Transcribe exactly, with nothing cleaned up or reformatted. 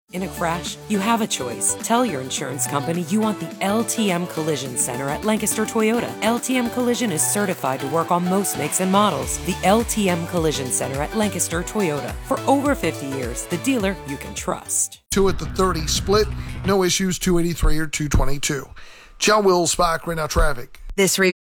In a crash, you have a choice. Tell your insurance company you want the L T M Collision Center at Lancaster Toyota. L T M Collision is certified to work on most makes and models. The L T M Collision Center at Lancaster Toyota. For over fifty years, the dealer you can trust. Two at the thirty split. No issues, two eighty-three or two twenty-two. John Wills, Spike, right now traffic. This re-